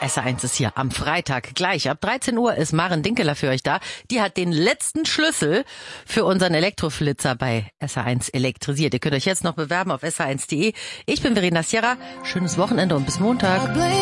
SR1 ist hier am Freitag gleich. Ab 13 Uhr ist Maren Dinkeler für euch da. Die hat den letzten Schlüssel für unseren Elektroflitzer bei SR1 elektrisiert. Ihr könnt euch jetzt noch bewerben auf sr1.de. Ich bin Verena Sierra. Schönes Wochenende und bis Montag.